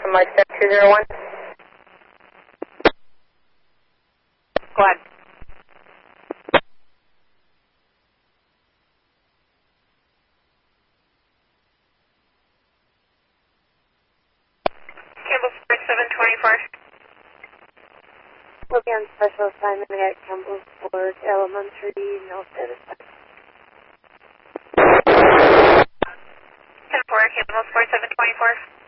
from my step 201. Go ahead. Campbell Sport 724. We'll be on special assignment at Campbell Sport Elementary, no status. 10-4, Campbell Sport 724.